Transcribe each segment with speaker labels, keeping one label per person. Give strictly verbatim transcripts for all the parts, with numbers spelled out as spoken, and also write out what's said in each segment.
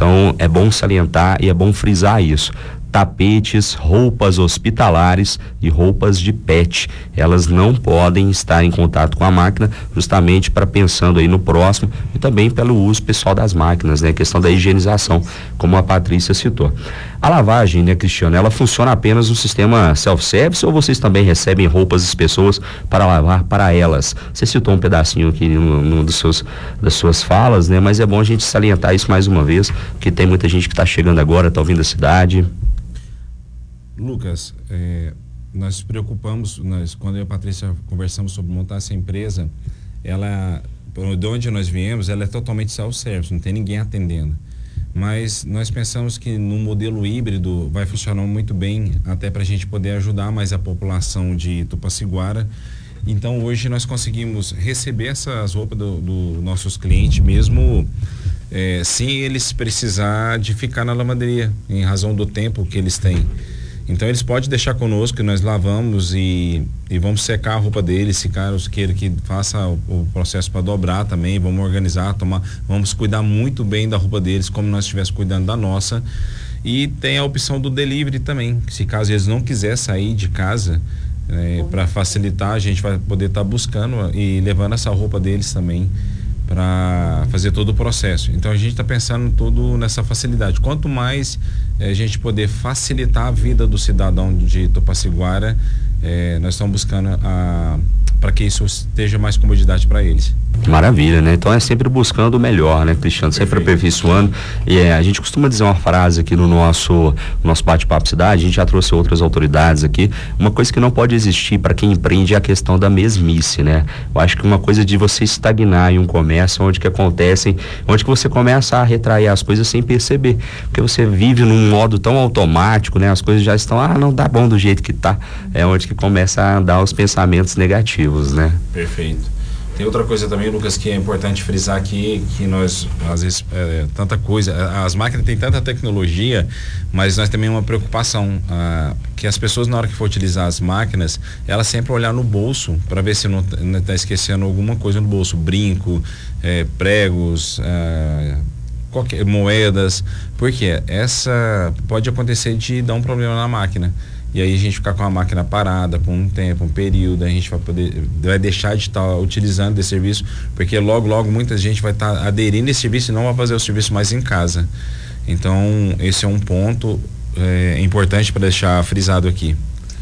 Speaker 1: Então é bom salientar e é bom frisar isso. Tapetes, roupas hospitalares e roupas de pet, elas não podem estar em contato com a máquina, justamente para pensando aí no próximo e também pelo uso pessoal das máquinas, né? A questão da higienização, como a Patrícia citou. A lavagem, né, Cristiano, ela funciona apenas no sistema self-service ou vocês também recebem roupas das pessoas para lavar para elas? Você citou um pedacinho aqui no, no dos seus, das suas falas, né? Mas é bom a gente salientar isso mais uma vez, porque tem muita gente que está chegando agora, está ouvindo a cidade.
Speaker 2: Lucas, é, nós nos preocupamos, nós, quando eu e a Patrícia conversamos sobre montar essa empresa, ela, de onde nós viemos, ela é totalmente self-service, não tem ninguém atendendo. Mas nós pensamos que no modelo híbrido vai funcionar muito bem, até para a gente poder ajudar mais a população de Tupaciguara. Então hoje nós conseguimos receber essas roupas dos do nossos clientes, mesmo é, sem eles precisar de ficar na lavanderia, em razão do tempo que eles têm. Então eles podem deixar conosco que nós lavamos e, e vamos secar a roupa deles, se caso queira que faça o, o processo para dobrar também, vamos organizar, tomar, vamos cuidar muito bem da roupa deles, como nós estivéssemos cuidando da nossa. E tem a opção do delivery também, se caso eles não quiserem sair de casa, é, para facilitar, a gente vai poder estar tá buscando e levando essa roupa deles também para fazer todo o processo. Então a gente está pensando tudo nessa facilidade. Quanto mais eh, a gente poder facilitar a vida do cidadão de Tupaciguara, eh, nós estamos buscando a para que isso esteja mais comodidade para eles.
Speaker 1: Maravilha, né? Então é sempre buscando o melhor, né, Cristiano? Sempre Perfeito. Aperfeiçoando. E é, a gente costuma dizer uma frase aqui no nosso, nosso bate-papo cidade, a gente já trouxe outras autoridades aqui. Uma coisa que não pode existir para quem empreende é a questão da mesmice, né? Eu acho que uma coisa de você estagnar em um comércio onde que acontecem, onde que você começa a retrair as coisas sem perceber. Porque você vive num modo tão automático, né? As coisas já estão, ah, não dá bom do jeito que tá. É onde que começa a dar os pensamentos negativos, né?
Speaker 2: Perfeito. Tem outra coisa também, Lucas, que é importante frisar aqui, que nós, às vezes, é, tanta coisa, as máquinas têm tanta tecnologia, mas nós também uma preocupação, ah, que as pessoas, na hora que for utilizar as máquinas, elas sempre olhar no bolso, para ver se não está esquecendo alguma coisa no bolso, brinco, é, pregos, ah, qualquer, moedas, porque essa pode acontecer de dar um problema na máquina. E aí a gente ficar com a máquina parada por um tempo, um período, a gente vai poder, vai deixar de estar utilizando esse serviço, porque logo, logo muita gente vai estar aderindo a esse serviço e não vai fazer o serviço mais em casa. Então, esse é um ponto é, importante para deixar frisado aqui.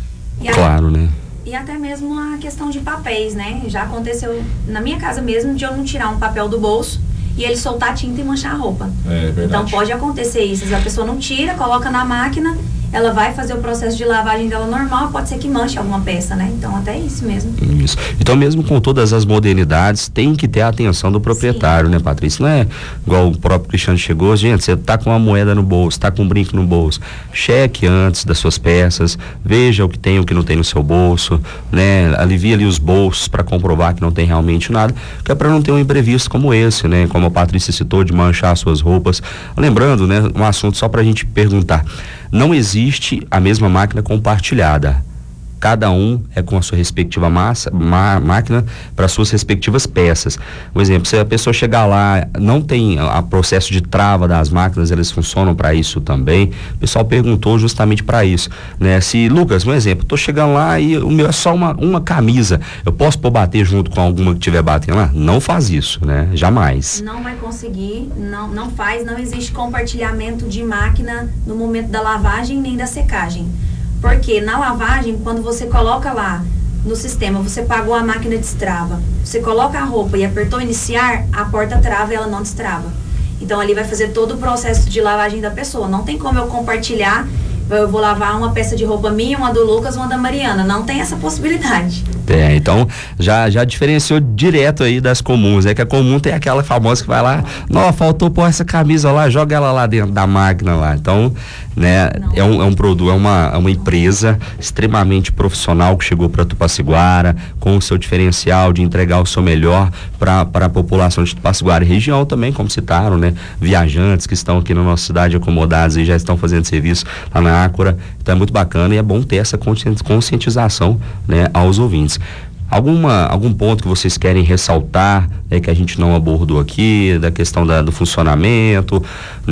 Speaker 3: E
Speaker 1: claro, né?
Speaker 3: E até mesmo a questão de papéis, né? Já aconteceu na minha casa mesmo de eu não tirar um papel do bolso e ele soltar a tinta e manchar a roupa.
Speaker 2: É verdade.
Speaker 3: Então pode acontecer isso, se a pessoa não tira, coloca na máquina, ela vai fazer o processo de lavagem dela normal, pode ser que manche alguma peça, né? Então até isso mesmo.
Speaker 1: Isso. Então mesmo com todas as modernidades, tem que ter a atenção do proprietário, Sim. né, Patrícia? Não é igual o próprio Cristiano chegou, gente, você tá com uma moeda no bolso, tá com um brinco no bolso, cheque antes das suas peças, veja o que tem e o que não tem no seu bolso, né? Alivia ali os bolsos para comprovar que não tem realmente nada, que é para não ter um imprevisto como esse, né? Como a Patrícia citou, de manchar suas roupas. Lembrando, né, um assunto só pra gente perguntar. Não existe a mesma máquina compartilhada. Cada um é com a sua respectiva massa, má, máquina para suas respectivas peças. Por exemplo, se a pessoa chegar lá, não tem a, a processo de trava das máquinas, eles funcionam para isso também. O pessoal perguntou justamente para isso, né? Se, Lucas, um exemplo, tô chegando lá e o meu é só uma, uma camisa, eu posso pôr bater junto com alguma que estiver batendo lá? Não faz isso, né? Jamais.
Speaker 3: Não vai conseguir, não, não faz, não existe compartilhamento de máquina no momento da lavagem nem da secagem. Porque na lavagem, quando você coloca lá no sistema, você pagou a máquina destrava, você coloca a roupa e apertou iniciar, a porta trava e ela não destrava. Então ali vai fazer todo o processo de lavagem da pessoa. Não tem como eu compartilhar, eu vou lavar uma peça de roupa minha, uma do Lucas, uma da Mariana. Não tem essa possibilidade.
Speaker 1: É, então já, já diferenciou direto aí das comuns, é que a comum tem aquela famosa que vai lá, não, faltou pôr essa camisa lá, joga ela lá dentro da máquina lá. Então, né, é um, é um produto, é uma, é uma empresa extremamente profissional que chegou para Tupaciguara, com o seu diferencial de entregar o seu melhor para a população de Tupaciguara e região também, como citaram, né, viajantes que estão aqui na nossa cidade acomodados e já estão fazendo serviço lá na Ácora. Então é muito bacana e é bom ter essa conscientização, né, aos ouvintes. Alguma, algum ponto que vocês querem ressaltar, né, que a gente não abordou aqui, da questão da, do funcionamento, né?